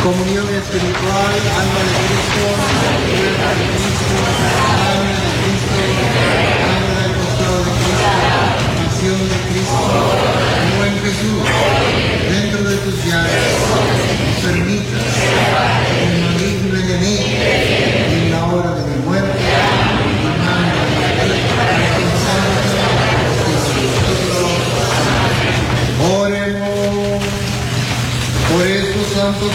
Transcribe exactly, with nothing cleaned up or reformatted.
Comunión espiritual, alma de Cristo, cuerpo de Cristo, alma de Cristo, sangre del costado de Cristo, pasión de Cristo, buen Jesús.